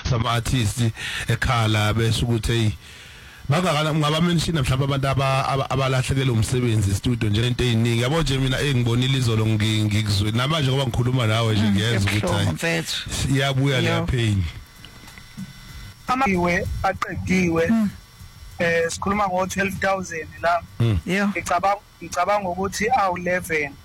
sama artists ekhala bese ukuthi hey bangakala ngaba mention mhlawumbe abantu abalahlekelwe umsebenzi studio nje into eziningi yabo nje mina engibonile izolo ngikuzwe namanje ngoba ngikhuluma nawe nje ngiyeza ukuthi iyabuya le pain amawe aqediwe sikhuluma ngo 12,000 la ngicabanga ukuthi awu 11